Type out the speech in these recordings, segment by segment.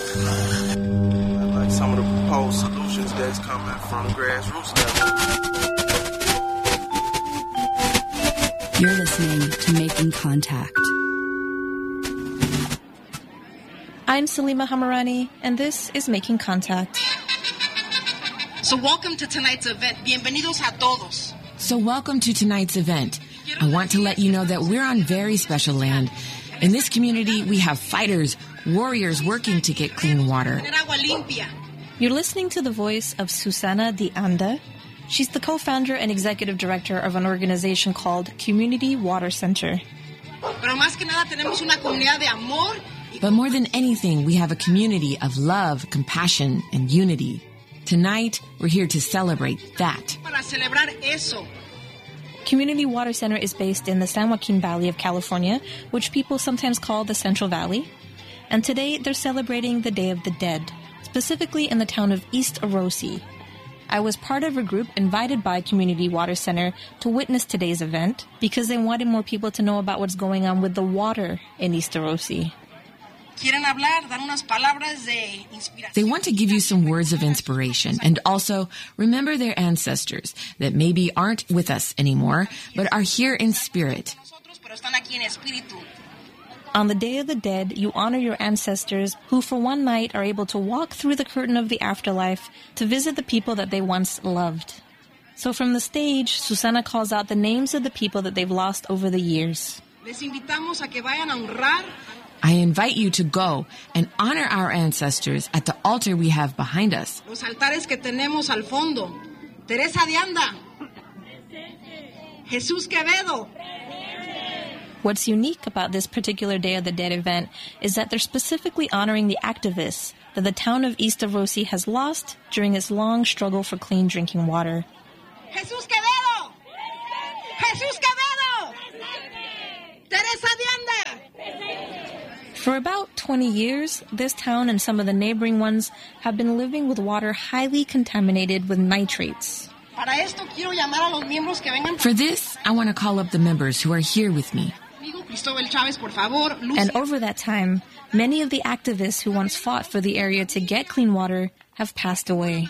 I like some of the proposed solutions that's coming from grassroots level. You're listening to Making Contact. I'm Salima Hamarani, and this is Making Contact. So welcome to tonight's event. Bienvenidos a todos. So welcome to tonight's event. I want to let you know that we're on very special land. In this community, we have fighters, warriors working to get clean water. You're listening to the voice of Susana de Anda. She's the co-founder and executive director of an organization called Community Water Center. But more than anything, we have a community of love, compassion, and unity. Tonight, we're here to celebrate that. Community Water Center is based in the San Joaquin Valley of California, which people sometimes call the Central Valley. And today, they're celebrating the Day of the Dead, specifically in the town of East Arosi. I was part of a group invited by Community Water Center to witness today's event because they wanted more people to know about what's going on with the water in East Arosi. They want to give you some words of inspiration and also remember their ancestors that maybe aren't with us anymore, but are here in spirit. On the Day of the Dead, you honor your ancestors who for one night are able to walk through the curtain of the afterlife to visit the people that they once loved. So from the stage, Susana calls out the names of the people that they've lost over the years. I invite you to go and honor our ancestors at the altar we have behind us. Los altares que tenemos al fondo. Teresa de Anda. Jesús Quevedo. What's unique about this particular Day of the Dead event is that they're specifically honoring the activists that the town of East Arosi has lost during its long struggle for clean drinking water. Jesús Quevedo! Jesús Quevedo! Teresa de Anda! For about 20 years, this town and some of the neighboring ones have been living with water highly contaminated with nitrates. For this, I want to call up the members who are here with me. And over that time, many of the activists who once fought for the area to get clean water have passed away.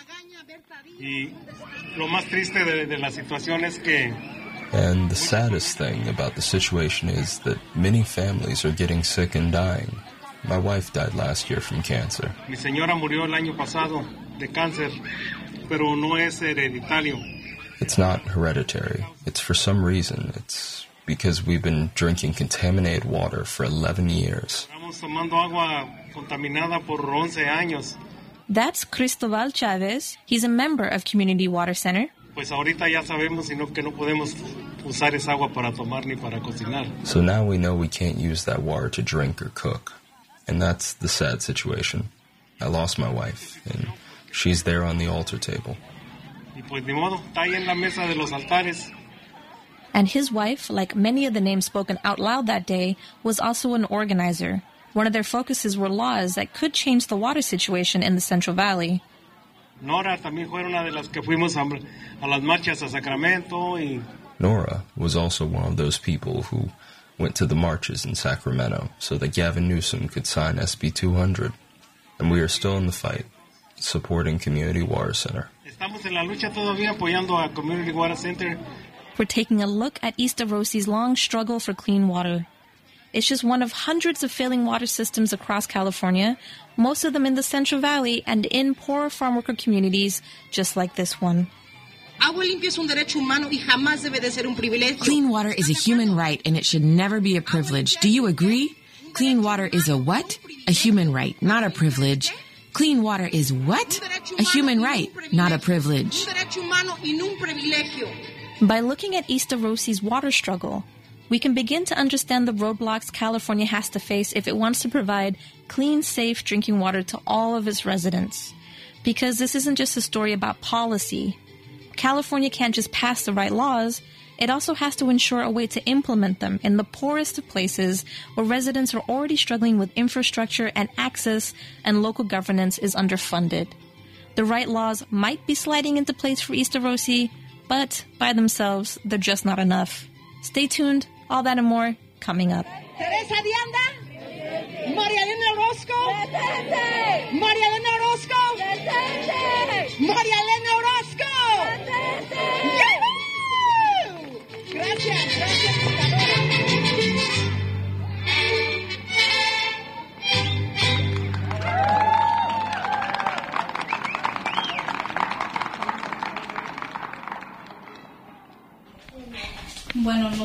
And the saddest thing about the situation is that many families are getting sick and dying. My wife died last year from cancer. Mi señora murió el año pasado de cáncer, pero no es hereditario. It's not hereditary. It's for some reason. It's because we've been drinking contaminated water for 11 years. Estamos tomando agua contaminada por 11 años. That's Cristobal Chavez. He's a member of Community Water Center. Pues ahorita ya sabemos que no podemos usar esa agua para tomar ni para cocinar. So now we know we can't use that water to drink or cook. And that's the sad situation. I lost my wife, and she's there on the altar table. Y pues ni modo, está ahí en la mesa de los altares. And his wife, like many of the names spoken out loud that day, was also an organizer. One of their focuses were laws that could change the water situation in the Central Valley. Nora también fue una de las que fuimos a las marchas a Sacramento. Nora was also one of those people who went to the marches in Sacramento so that Gavin Newsom could sign SB 200. And we are still in the fight, supporting Community Water Center. Estamos en la lucha todavía apoyando a Community Water Center. We're taking a look at East Arosi's long struggle for clean water. It's just one of hundreds of failing water systems across California, most of them in the Central Valley and in poor farm worker communities just like this one. Clean water is a human right and it should never be a privilege. Do you agree? Clean water is a what? A human right, not a privilege. Clean water is what? A human right, not a privilege. By looking at East Arosi's water struggle, we can begin to understand the roadblocks California has to face if it wants to provide clean, safe drinking water to all of its residents. Because this isn't just a story about policy. California can't just pass the right laws, it also has to ensure a way to implement them in the poorest of places where residents are already struggling with infrastructure and access and local governance is underfunded. The right laws might be sliding into place for East Arosi, but by themselves, they're just not enough. Stay tuned. All that and more coming up. Teresa de Anda, María Elena Orozco,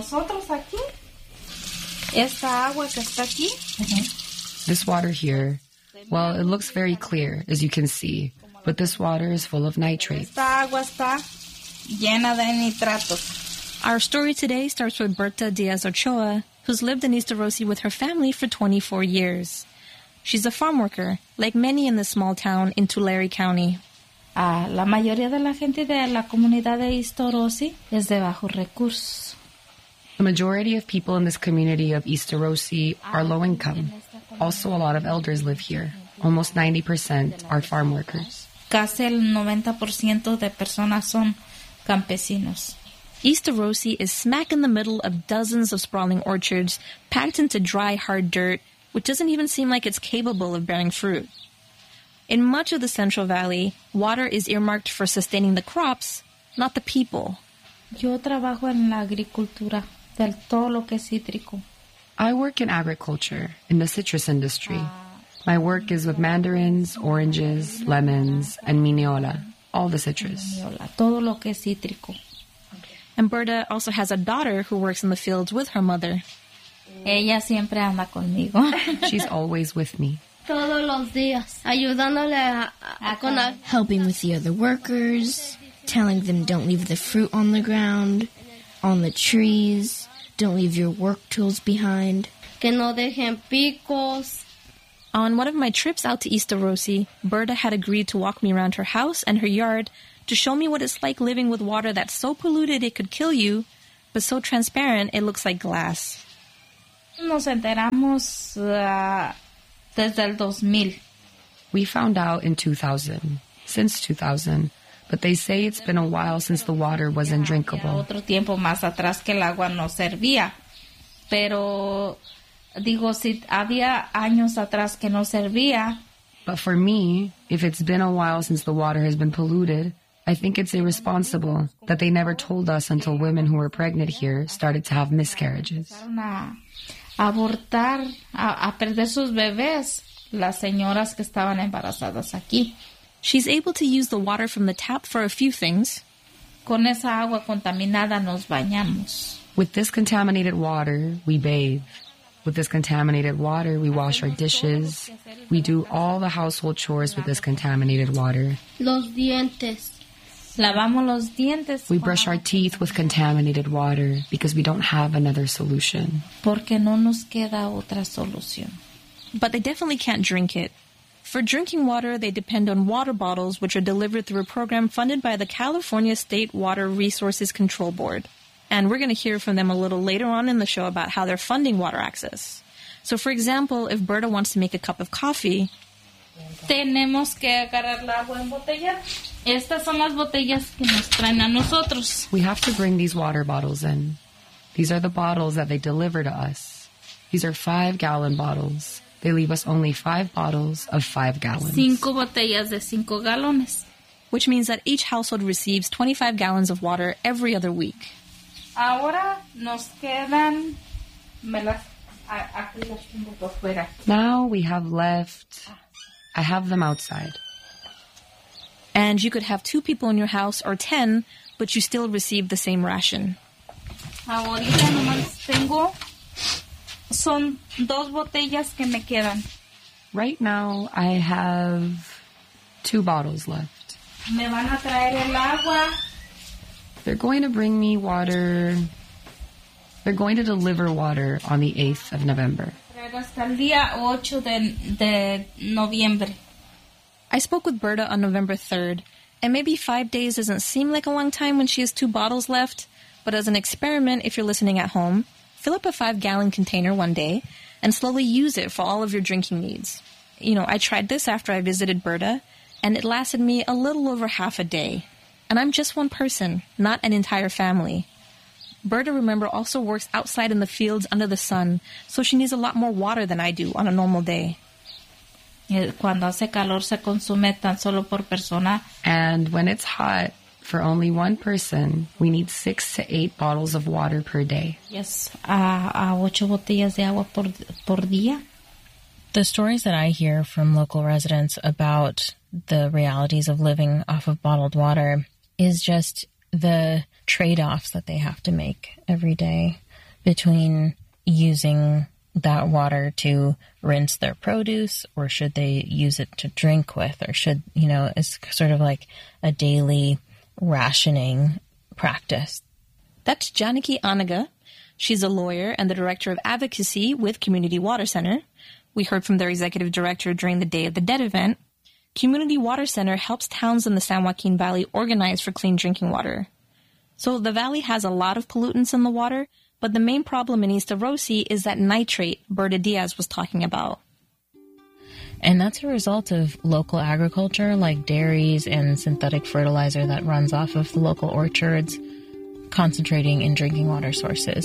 nosotros aquí, esta agua que está aquí. This water here, well, it looks very clear, as you can see, but this water is full of nitrates. Esta agua está llena de nitratos. Our story today starts with Berta Diaz Ochoa, who's lived in East Arosi with her family for 24 years. She's a farm worker, like many in this small town in Tulare County. La mayoría de la gente de la comunidad de East Arosi es de bajos recursos. The majority of people in this community of East Arosi are low income. Also, a lot of elders live here. Almost 90% are farm workers. Casi el 90% de personas son campesinos. East Arosi is smack in the middle of dozens of sprawling orchards packed into dry, hard dirt, which doesn't even seem like it's capable of bearing fruit. In much of the Central Valley, water is earmarked for sustaining the crops, not the people. Yo trabajo en la agricultura, del todo lo que es cítrico. I work in agriculture, in the citrus industry. My work is with mandarins, oranges, lemons, and mineola, all the citrus. Todo lo que es cítrico. And Berta also has a daughter who works in the fields with her mother. Ella siempre anda conmigo. She's always with me. Todos los días, ayudándole helping with the other workers, telling them don't leave the fruit on the ground, on the trees, don't leave your work tools behind. Que no dejen picos. On one of my trips out to East Arosi, Berta had agreed to walk me around her house and her yard to show me what it's like living with water that's so polluted it could kill you, but so transparent it looks like glass. Nos enteramos desde el 2000. We found out in 2000, since 2000, but they say it's been a while since the water wasn't drinkable. Otro tiempo más atrás que el agua no servía, pero digo, si había años atrás que no servía. But for me, if it's been a while since the water has been polluted, I think it's irresponsible that they never told us until women who were pregnant here started to have miscarriages. A abortar, a perder sus bebés, las señoras que estaban embarazadas aquí. She's able to use the water from the tap for a few things. Con esa agua contaminada nos bañamos. With this contaminated water, we bathe. With this contaminated water, we wash our dishes. We do all the household chores with this contaminated water. Los dientes. Lavamos los dientes. We brush our teeth with contaminated water because we don't have another solution. Porque no nos queda otra solución. But they definitely can't drink it. For drinking water, they depend on water bottles, which are delivered through a program funded by the California State Water Resources Control Board. And we're going to hear from them a little later on in the show about how they're funding water access. So, for example, if Berta wants to make a cup of coffee, tenemos que agarrar la agua en botella. Estas son las botellas que nos traen a nosotros. We have to bring these water bottles in. These are the bottles that they deliver to us. These are 5-gallon bottles. They leave us only 5 bottles of 5 gallons. 5 botellas de 5 galones. Which means that each household receives 25 gallons of water every other week. Ahora nos quedan... Now we have left... I have them outside. And you could have 2 people in your house or 10, but you still receive the same ration. Ahorita nomás tengo... Son 2 botellas que me quedan. Right now, I have 2 bottles left. Me van a traer el agua. They're going to bring me water. They're going to deliver water on the 8th of November. Hasta el día 8 de noviembre. I spoke with Berta on November 3rd, and maybe 5 days doesn't seem like a long time when she has 2 bottles left, but as an experiment, if you're listening at home, fill up a 5-gallon container one day and slowly use it for all of your drinking needs. You know, I tried this after I visited Berta, and it lasted me a little over half a day. And I'm just one person, not an entire family. Berta, remember, also works outside in the fields under the sun, so she needs a lot more water than I do on a normal day. Cuando hace calor se consume tan solo por persona. And when it's hot, for only one person, we need 6 to 8 bottles of water per day. Yes, a 8 botellas de agua por día. The stories that I hear from local residents about the realities of living off of bottled water is just the trade-offs that they have to make every day. between using that water to rinse their produce, or should they use it to drink with, or should, it's sort of like a daily rationing practice. That's Janaki Anaga. She's a lawyer and the director of advocacy with Community Water Center. We heard from their executive director during the Day of the Dead event. Community Water Center helps towns in the San Joaquin Valley organize for clean drinking water. So the valley has a lot of pollutants in the water, but the main problem in Isla Rosy is that nitrate Berta Diaz was talking about. And that's a result of local agriculture like dairies and synthetic fertilizer that runs off of the local orchards, concentrating in drinking water sources.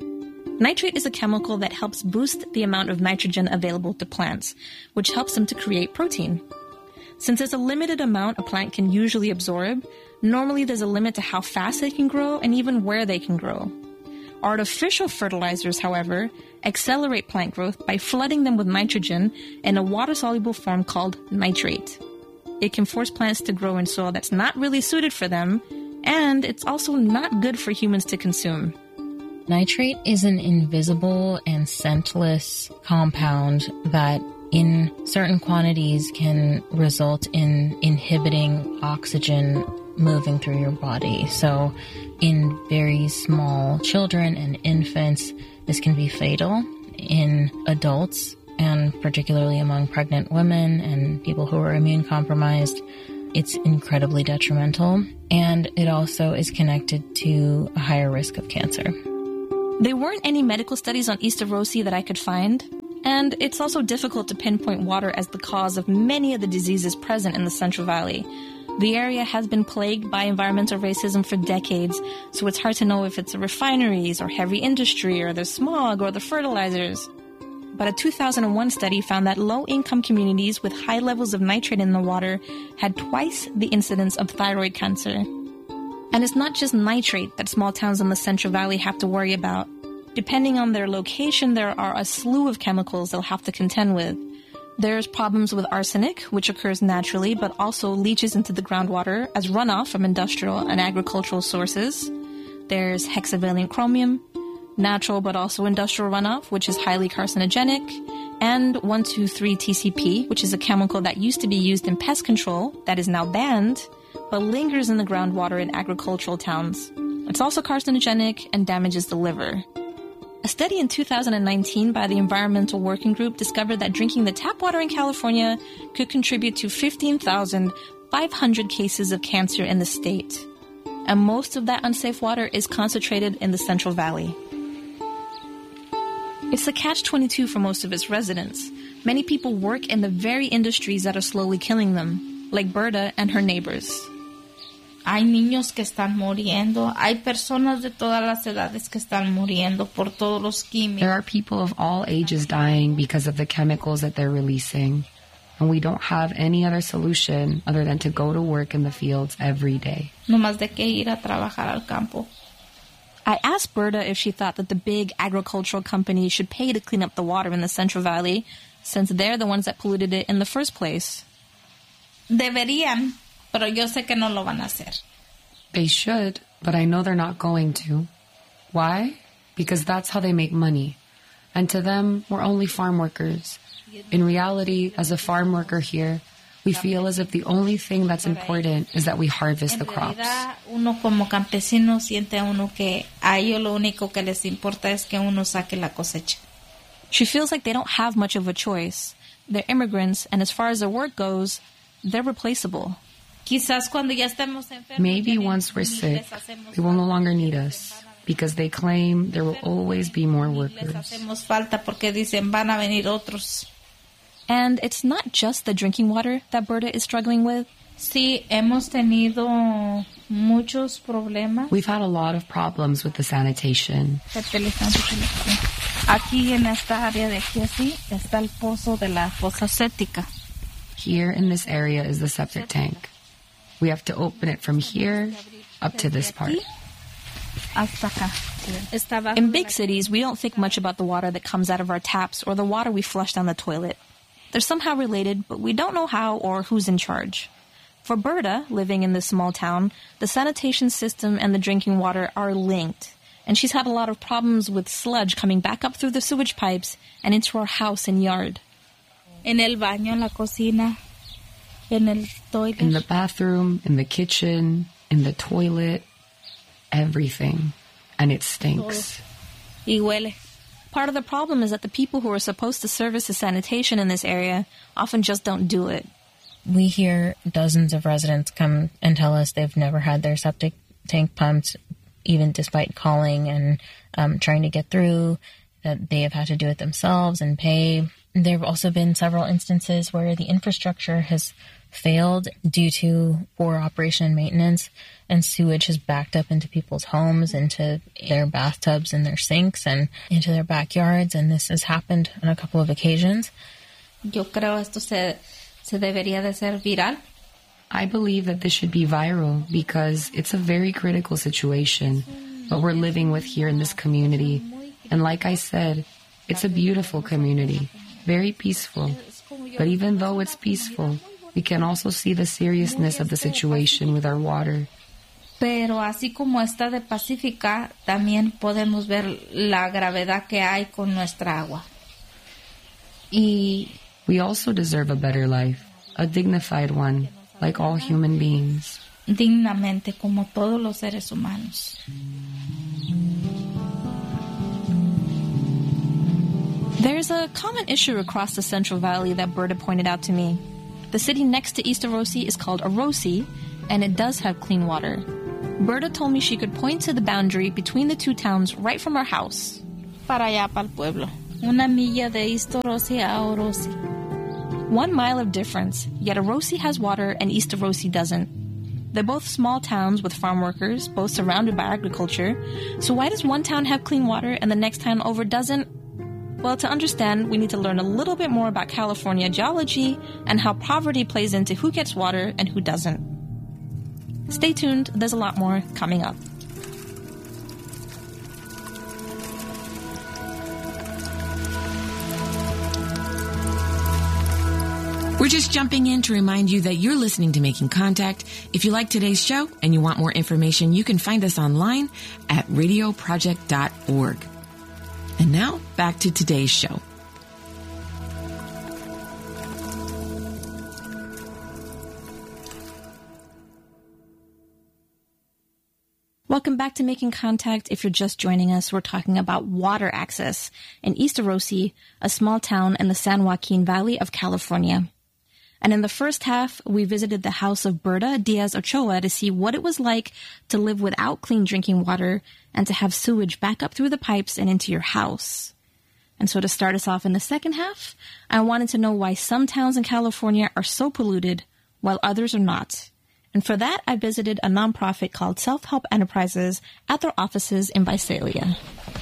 Nitrate is a chemical that helps boost the amount of nitrogen available to plants, which helps them to create protein. Since there's a limited amount a plant can usually absorb, normally there's a limit to how fast they can grow and even where they can grow. Artificial fertilizers, however, accelerate plant growth by flooding them with nitrogen in a water-soluble form called nitrate. It can force plants to grow in soil that's not really suited for them, and it's also not good for humans to consume. Nitrate is an invisible and scentless compound that in certain quantities can result in inhibiting oxygen moving through your body. So in very small children and infants, this can be fatal. In adults, and particularly among pregnant women and people who are immune compromised, it's incredibly detrimental. And it also is connected to a higher risk of cancer. There weren't any medical studies on Isla Rosy that I could find, and it's also difficult to pinpoint water as the cause of many of the diseases present in the Central Valley. The area has been plagued by environmental racism for decades, so it's hard to know if it's the refineries or heavy industry or the smog or the fertilizers. But a 2001 study found that low-income communities with high levels of nitrate in the water had twice the incidence of thyroid cancer. And it's not just nitrate that small towns in the Central Valley have to worry about. Depending on their location, there are a slew of chemicals they'll have to contend with. There's problems with arsenic, which occurs naturally, but also leaches into the groundwater as runoff from industrial and agricultural sources. There's hexavalent chromium, natural but also industrial runoff, which is highly carcinogenic, and 1,2,3-TCP, which is a chemical that used to be used in pest control that is now banned, but lingers in the groundwater in agricultural towns. It's also carcinogenic and damages the liver. A study in 2019 by the Environmental Working Group discovered that drinking the tap water in California could contribute to 15,500 cases of cancer in the state. And most of that unsafe water is concentrated in the Central Valley. It's a catch-22 for most of its residents. Many people work in the very industries that are slowly killing them, like Berta and her neighbors. Hay niños que están muriendo. Hay personas de todas las edades que están muriendo por todos los químicos. There are people of all ages dying because of the chemicals that they're releasing. And we don't have any other solution other than to go to work in the fields every day. No más de que ir a trabajar al campo. I asked Berta if she thought that the big agricultural companies should pay to clean up the water in the Central Valley, since they're the ones that polluted it in the first place. Deberían. Pero yo sé que no lo van a hacer. They should, but I know they're not going to. Why? Because that's how they make money. And to them, we're only farm workers. In reality, as a farm worker here, we feel as if the only thing that's important is that we harvest the crops. Uno como campesino siente uno que a ellos lo único que les importa es que uno saque la cosecha. She feels like they don't have much of a choice. They're immigrants, and as far as their work goes, they're replaceable. Maybe once we're sick, they will no longer need us, because they claim there will always be more workers. And it's not just the drinking water that Berta is struggling with. Sí, hemos tenido muchos problemas. We've had a lot of problems with the sanitation. Aquí en esta área de aquí así está el pozo de la fosa séptica. Here in this area is the septic tank. We have to open it from here up to this part. In big cities, we don't think much about the water that comes out of our taps or the water we flush down the toilet. They're somehow related, but we don't know how or who's in charge. For Berta, living in this small town, the sanitation system and the drinking water are linked. and she's had a lot of problems with sludge coming back up through the sewage pipes and into her house and yard. En el baño, en la cocina, en el toilet. In the bathroom, in the kitchen, in the toilet, everything. And it stinks. Y huele. Part of the problem is that the people who are supposed to service the sanitation in this area often just don't do it. We hear dozens of residents come and tell us they've never had their septic tank pumped, even despite calling and trying to get through, that they have had to do it themselves and pay. There have also been several instances where the infrastructure has failed due to poor operation and maintenance, and sewage has backed up into people's homes, into their bathtubs and their sinks, and into their backyards, and this has happened on a couple of occasions. Yo creo esto se debería de ser viral. I believe that this should be viral because it's a very critical situation, what we're living with here in this community. And like I said, it's a beautiful community, very peaceful. But even though it's peaceful, we can also see the seriousness of the situation with our water. Pero así como está de pacífica, también podemos ver la gravedad que hay con nuestra agua. Y we also deserve a better life, a dignified one, like all human beings. Dignamente, como todos los seres humanos. There's a common issue across the Central Valley that Berta pointed out to me. The city next to East Arosi is called Arosi, and it does have clean water. Berta told me she could point to the boundary between the two towns right from her house. Para allá, para el pueblo. Una milla de East Arosi a Arosi. 1 mile of difference, yet Arosi has water and East Arosi doesn't. They're both small towns with farm workers, both surrounded by agriculture. So why does one town have clean water and the next town over doesn't? Well, to understand, we need to learn a little bit more about California geology and how poverty plays into who gets water and who doesn't. Stay tuned, there's a lot more coming up. We're just jumping in to remind you that you're listening to Making Contact. If you like today's show and you want more information, you can find us online at radioproject.org. And now, back to today's show. Welcome back to Making Contact. If you're just joining us, we're talking about water access in East Arosi, a small town in the San Joaquin Valley of California. And in the first half, we visited the house of Berta Diaz Ochoa to see what it was like to live without clean drinking water and to have sewage back up through the pipes and into your house. And so to start us off in the second half, I wanted to know why some towns in California are so polluted while others are not. And for that, I visited a nonprofit called Self-Help Enterprises at their offices in Visalia.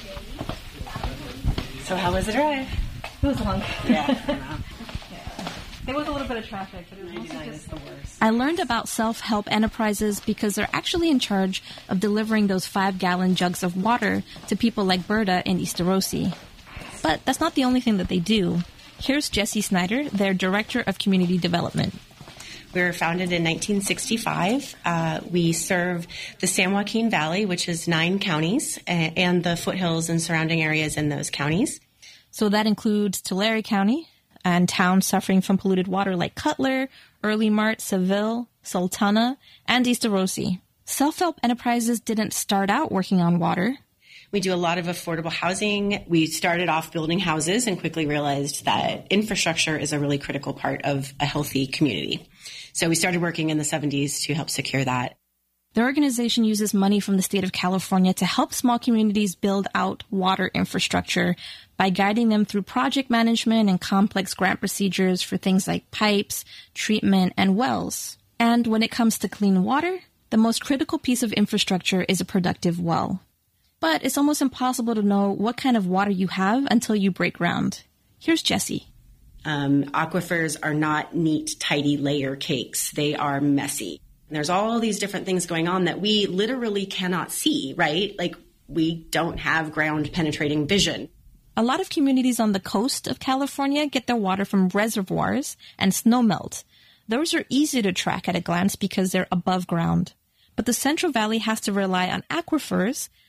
So how was the drive? It was long. Yeah. There was a little bit of traffic, but it was mostly just the worst. I learned about Self-Help Enterprises because they're actually in charge of delivering those 5-gallon jugs of water to people like Berta in East Arosi. But that's not the only thing that they do. Here's Jessie Snyder, their Director of Community Development. We were founded in 1965. We serve the San Joaquin Valley, which is 9 counties, and the foothills and surrounding areas in those counties. So that includes Tulare County and towns suffering from polluted water like Cutler, Early Mart, Seville, Sultana, and East Arosi. Self-Help Enterprises didn't start out working on water. We do a lot of affordable housing. We started off building houses and quickly realized that infrastructure is a really critical part of a healthy community. So we started working in the 70s to help secure that. The organization uses money from the state of California to help small communities build out water infrastructure by guiding them through project management and complex grant procedures for things like pipes, treatment, and wells. And when it comes to clean water, the most critical piece of infrastructure is a productive well. But it's almost impossible to know what kind of water you have until you break ground. Here's Jessie. Aquifers are not neat, tidy layer cakes. They are messy. And there's all these different things going on that we literally cannot see, right? Like, we don't have ground penetrating vision. A lot of communities on the coast of California get their water from reservoirs and snowmelt. Those are easy to track at a glance because they're above ground. But the Central Valley has to rely on aquifers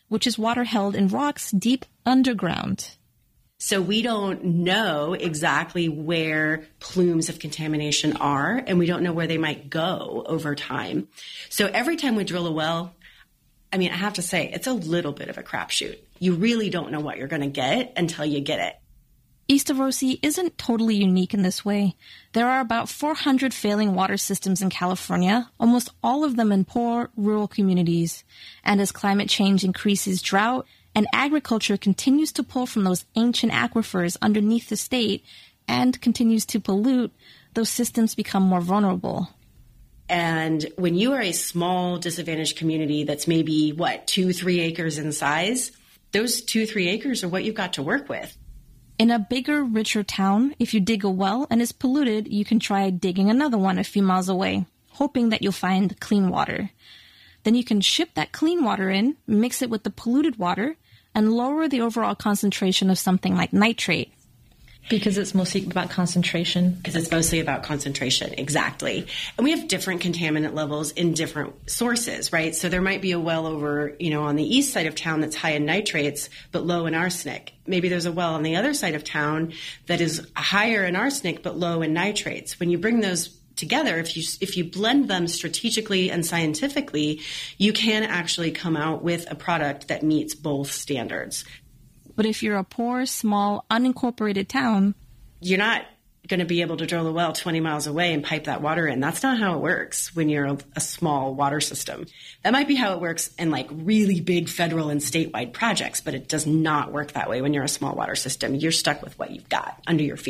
which is water held in rocks deep underground. So we don't know exactly where plumes of contamination are, and we don't know where they might go over time. So every time we drill a well, I mean, I have to say, it's a little bit of a crapshoot. You really don't know what you're going to get until you get it. East of Rosie isn't totally unique in this way. There are about 400 failing water systems in California, almost all of them in poor, rural communities. And as climate change increases drought, and agriculture continues to pull from those ancient aquifers underneath the state and continues to pollute, those systems become more vulnerable. And when you are a small, disadvantaged community that's maybe, 2-3 acres in size, those 2-3 acres are what you've got to work with. In a bigger, richer town, if you dig a well and it's polluted, you can try digging another one a few miles away, hoping that you'll find clean water. Then you can ship that clean water in, mix it with the polluted water, and lower the overall concentration of something like nitrate. Because it's mostly about concentration. Because it's mostly about concentration, exactly. And we have different contaminant levels in different sources, right? So there might be a well over, on the east side of town that's high in nitrates, but low in arsenic. Maybe there's a well on the other side of town that is higher in arsenic, but low in nitrates. When you bring those together, if you blend them strategically and scientifically, you can actually come out with a product that meets both standards. But if you're a poor, small, unincorporated town, you're not going to be able to drill a well 20 miles away and pipe that water in. That's not how it works when you're a small water system. That might be how it works in really big federal and statewide projects, but it does not work that way when you're a small water system. You're stuck with what you've got under your feet.